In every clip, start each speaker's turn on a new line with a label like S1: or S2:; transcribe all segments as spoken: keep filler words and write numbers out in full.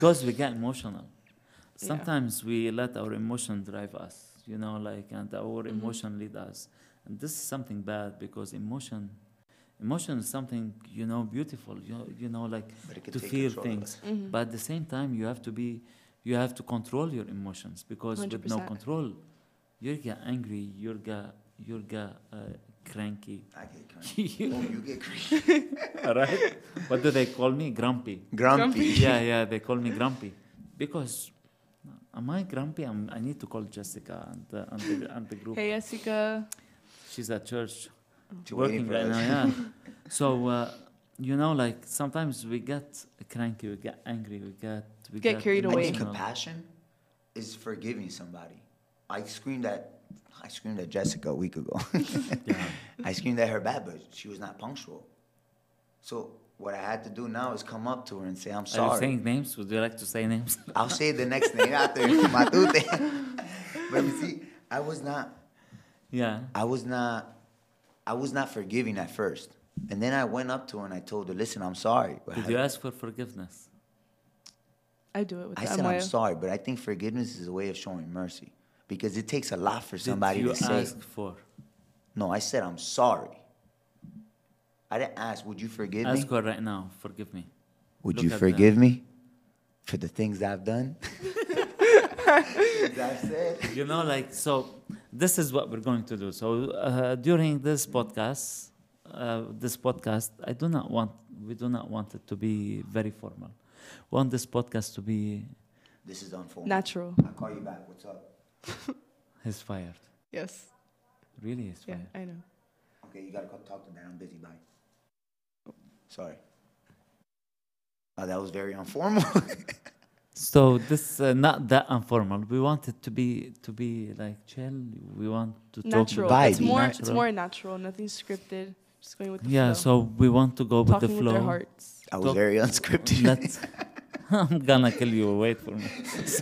S1: Because we get emotional.
S2: Yeah.
S1: Sometimes we let our emotion drive us, you know, like, and our
S2: Mhm.
S1: emotion lead us. And this is something bad because emotion, emotion is something, you know, beautiful, you know, you know like
S3: But it could
S1: to
S3: take
S1: feel
S3: control of
S1: things.
S3: us.
S2: Mhm.
S1: But at the same time, you have to be, you have to control your emotions because with no
S2: one hundred percent.
S1: control, you get angry, you get, you get uh, cranky.
S3: I get cranky.
S1: You-
S3: Oh, you get cranky.
S1: All right? What do they call me? Grumpy.
S3: Grumpy.
S1: Yeah, yeah, they call me grumpy because am I grumpy? I'm, I need to call Jessica and the, and the, and the group.
S2: Hey, Jessica.
S1: She's at church
S3: She
S1: working
S3: waiting for
S1: right
S3: us.
S1: now. Yeah. So uh, you know, like sometimes we get cranky, we get angry, we get we
S2: Get carried
S3: I
S2: away.
S3: think
S1: emotional.
S3: compassion is forgiving somebody. I screamed at I screamed at Jessica a week ago.
S1: Yeah.
S3: I screamed at her bad, but she was not punctual. So what I had to do now is come up to her and say, "I'm
S1: Are you
S3: sorry."
S1: saying names? Would you like to say names?
S3: I'll say the next name after Matute. But you see, I was not
S1: Yeah.
S3: I was not I was not forgiving at first. And then I went up to her and I told her, "Listen, I'm sorry." But
S1: Did
S3: I-
S1: you ask for forgiveness?
S2: I do it with
S3: I
S2: them.
S3: said I'm
S2: Why-
S3: sorry, but I think forgiveness is a way of showing mercy because it takes a lot for
S1: Did
S3: somebody
S1: you
S3: to say.
S1: ask for?
S3: No, I said I'm sorry. I didn't ask, would you forgive
S1: Ask
S3: me?
S1: her right now. Forgive me.
S3: Would
S1: look
S3: you
S1: at
S3: forgive me for the things I've done? Things I've said.
S1: You know, like, so this is what we're going to do. So uh, during this podcast, uh, this podcast, I do not want, we do not want it to be very formal. We want this podcast to be,
S3: This is unformed.
S2: Natural.
S3: I'll call you back. What's up?
S1: he's fired.
S2: Yes.
S1: Really, he's
S2: Yeah,
S1: fired.
S2: I know.
S3: Okay, you gotta go talk to Dan. I'm busy. Bye. Sorry. Oh, that was very informal.
S1: So this uh, not that informal. We want it to be to be like chill. We want to talk
S2: Natural.
S1: about
S2: It's
S3: Vibey.
S2: more. It's
S1: natural.
S2: more natural. Nothing scripted. Just going with the
S1: Yeah,
S2: flow.
S1: so we want to go with
S2: Talking
S1: the
S2: with their
S1: flow.
S2: hearts.
S3: I was
S1: Talk-
S3: very unscripted.
S1: Let's. I'm gonna kill you. Wait for me.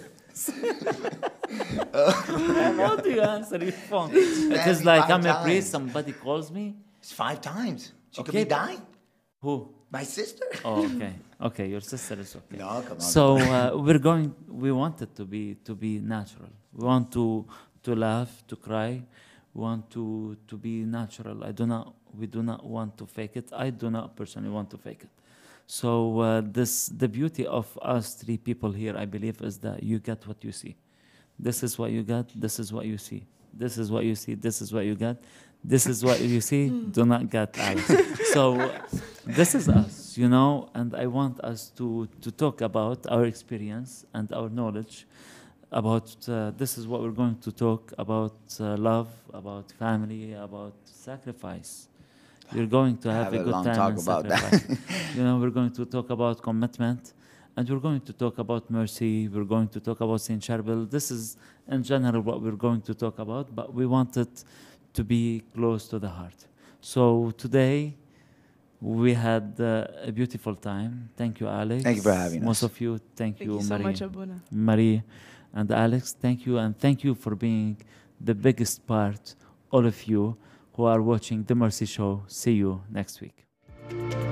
S1: How do you answer your phone? It is
S3: me
S1: like
S3: five
S1: I'm a priest.
S3: times.
S1: Somebody calls me.
S3: It's five times. She could
S1: Okay,
S3: be
S1: but-
S3: dying.
S1: Who?
S3: My sister.
S1: Oh, okay. Okay, your sister is okay.
S3: No, come on.
S1: So uh, we're going. We want it to be to be natural. We want to to laugh, to cry. We want to to be natural. I do not. We do not want to fake it. I do not personally want to fake it. So uh, this the beauty of us three people here, I believe, is that you get what you see. This is what you got. This is what you see. This is what you see. This is what you got. This is what you see. Do not get Alex. So this is us, you know, and I want us to to talk about our experience and our knowledge about. Uh, this is what we're going to talk about: uh, love, about family, about sacrifice. You're going to have,
S3: Have
S1: a
S3: a
S1: good
S3: long
S1: time
S3: talk
S1: and
S3: about that.
S1: sacrifice. You know, we're going to talk about commitment, and we're going to talk about mercy. We're going to talk about Saint Charbel. This is, in general, what we're going to talk about, but we want it to be close to the heart. So today, we had uh, a beautiful time. Thank you, Alex.
S3: Thank you for having
S1: Most
S3: us.
S1: of you, thank,
S2: Thank
S1: you,
S2: you so
S1: Marie.
S2: much, Abuna.
S1: Marie and Alex, thank you, and thank you for being the biggest part, all of you who are watching The Mercy Show. See you next week.